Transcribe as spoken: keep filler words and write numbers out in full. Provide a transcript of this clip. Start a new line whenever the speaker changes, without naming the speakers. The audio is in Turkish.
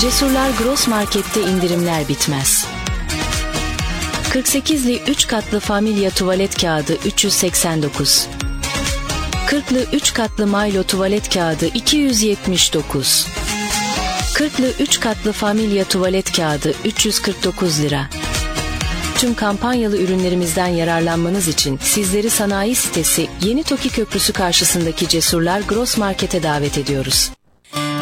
Cesurlar Gross Market'te indirimler bitmez. kırk sekizli üç katlı Familya tuvalet kağıdı üç yüz seksen dokuz. kırklı üç katlı Milo tuvalet kağıdı iki yüz yetmiş dokuz. kırklı üç katlı Familya tuvalet kağıdı üç yüz kırk dokuz lira. Tüm kampanyalı ürünlerimizden yararlanmanız için sizleri sanayi sitesi Yeni Toki Köprüsü karşısındaki Cesurlar Gross Market'e davet ediyoruz.